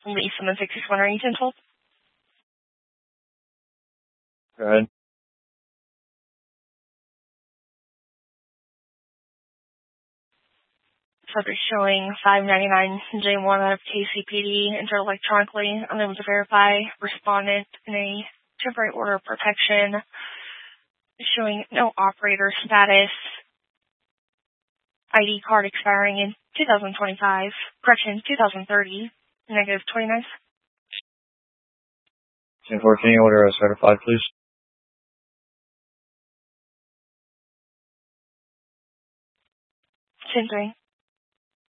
Lisa, 761, are you hold? Go ahead. Subject showing 599J1 out of KCPD entered electronically, unable to verify respondent in a temporary order of protection, showing no operator status, ID card expiring in 2025, correction, 2030, negative 29. 10-4, can you order a certified, please? 10-3.